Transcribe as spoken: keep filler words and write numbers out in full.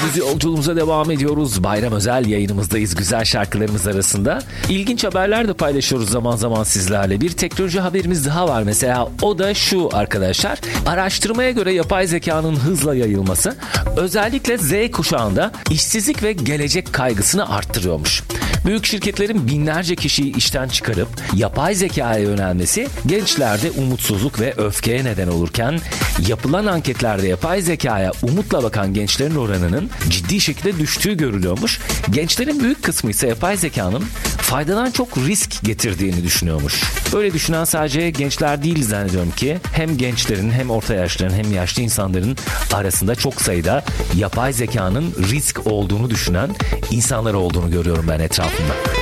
Gündüz yolculuğumuza devam ediyoruz. Bayram özel yayınımızdayız güzel şarkılarımız arasında. İlginç haberler de paylaşıyoruz zaman zaman sizlerle. Bir teknoloji haberimiz daha var mesela. O da şu arkadaşlar. Araştırmaya göre yapay zekanın hızla yayılması özellikle Z kuşağında işsizlik ve gelecek kaygısını arttırıyormuş. Büyük şirketlerin binlerce kişiyi işten çıkarıp yapay zekaya yönelmesi gençlerde umutsuzluk ve öfkeye neden olurken yapılan anketlerde yapay zekaya umutla bakan gençlerin oranının ciddi şekilde düştüğü görülüyormuş. Gençlerin büyük kısmı ise yapay zekanın faydadan çok risk getirdiğini düşünüyormuş. Böyle düşünen sadece gençler değil zannediyorum ki hem gençlerin hem orta yaşların hem yaşlı insanların arasında çok sayıda yapay zekanın risk olduğunu düşünen insanlar olduğunu görüyorum ben etrafımda.